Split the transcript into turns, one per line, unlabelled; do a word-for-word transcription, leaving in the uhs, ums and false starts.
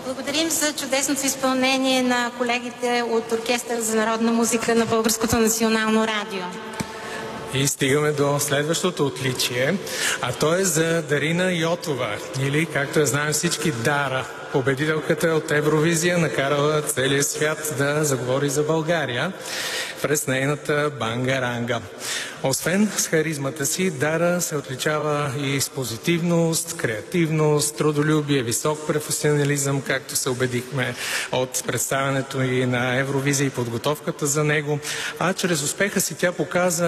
Благодарим за чудесното изпълнение на колегите от Оркестър за народна музика на Българското национално радио.
И стигаме до следващото отличие, а то е за Дарина Йотова, или както я знаем всички, Дара. Победителката от Евровизия, накарала целия свят да заговори за България през нейната бангаранга. Освен с харизмата си, Дара се отличава и с позитивност, креативност, трудолюбие, висок професионализъм, както се убедихме от представянето и на Евровизия и подготовката за него. А чрез успеха си тя показа